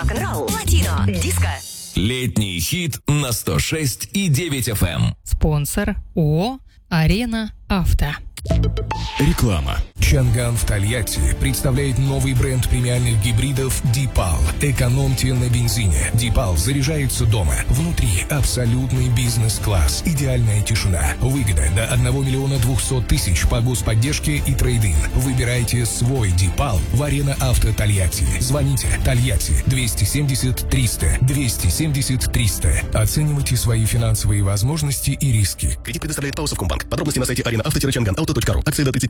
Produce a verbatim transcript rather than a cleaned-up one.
рок-н-ролл, латино, диско. Летний хит на сто шесть и девять эф эм. Спонсор ООО «Арена Авто». Реклама. Чанган в Тольятти представляет новый бренд премиальных гибридов Дипал. Экономьте на бензине. Дипал заряжается дома. Внутри абсолютный бизнес-класс. Идеальная тишина. Выгода до одного миллиона двухсот тысяч по господдержке и трейд-ин. Выбирайте свой Дипал в Арена Авто Тольятти. Звоните Тольятти двести семьдесят триста двести семьдесят триста. Оценивайте свои финансовые возможности и риски. Кредит предоставляет ПАО «Совкомбанк». Подробности на сайте арена авто чанган авто точка ру. Акции до тридцать первого